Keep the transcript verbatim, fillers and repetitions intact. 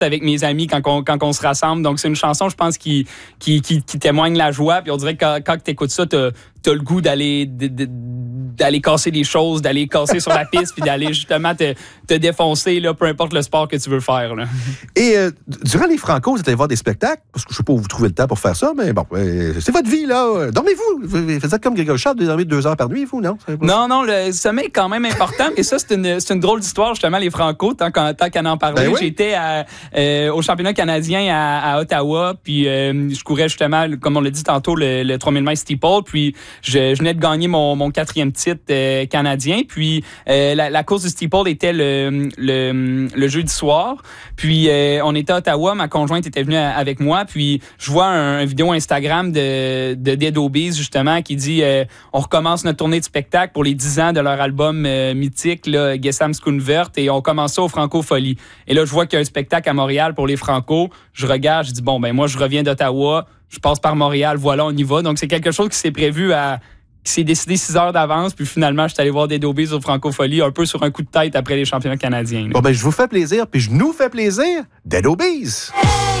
avec mes amis quand on, quand on se rassemble. Donc, c'est une chanson, je pense, qui, qui, qui, qui témoigne la joie. Puis on dirait que quand, quand tu écoutes ça, tu as le goût d'aller, de, de, d'aller casser des choses, d'aller casser sur la piste, puis d'aller justement te, te défoncer, là, peu importe le sport que tu veux faire. Là. Et euh, durant les Franco, vous êtes allé voir des spectacles? Parce que je ne sais pas où vous trouvez le temps pour faire ça, mais bon, euh, c'est votre vie, là. Dormez-vous. Vous faites comme Grégory Charles, vous dormez deux heures par nuit, vous, non? Non, non, le sommeil est quand même important. Et ça, c'est une, c'est une drôle d'histoire, justement, les Franco, tant qu'en, tant qu'en en parler. Ben oui. J'étais à, euh, au championnat canadien à, à Ottawa, puis euh, je courais justement, comme on l'a dit tantôt, le, le trois mille mètres steeple, puis je, je venais de gagner mon, mon quatrième titre euh, canadien, puis euh, la, la course du steeple était le, le, le jeudi soir, puis euh, on était à Ottawa, ma conjointe était venue avec moi, puis je vois un, un vidéo Instagram de, de Dead Obies, justement, qui dit euh, on recommence notre tournée de spectacle pour les dix ans de leur album euh, mythique, là, Gesam Skoonvert, et on commence ça au Franco-Folie. Et là, je vois qu'il y a un spectacle à Montréal pour les Franco. Je regarde, je dis, bon, ben moi, je reviens d'Ottawa, je passe par Montréal, voilà, on y va. Donc, c'est quelque chose qui s'est prévu à... qui s'est décidé six heures d'avance, puis finalement, je suis allé voir Dead Obies au Franco-Folie, un peu sur un coup de tête après les championnats canadiens. Là. Bon, ben, je vous fais plaisir, puis je nous fais plaisir. Dead Obies!